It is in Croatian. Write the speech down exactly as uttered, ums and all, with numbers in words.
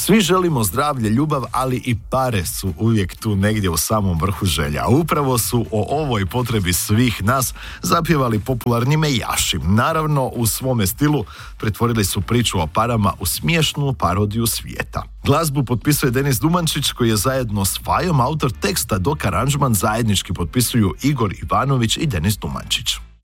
Svi želimo zdravlje, ljubav, ali i pare su uvijek tu negdje u samom vrhu želja. A upravo su o ovoj potrebi svih nas zapjevali popularni Mejaši. Naravno, u svome stilu pretvorili su priču o parama u smiješnu parodiju svijeta. Glazbu potpisuje Denis Dumančić, koji je zajedno s Fajom autor teksta, dok aranžman zajednički potpisuju Igor Ivanović i Denis Dumančić.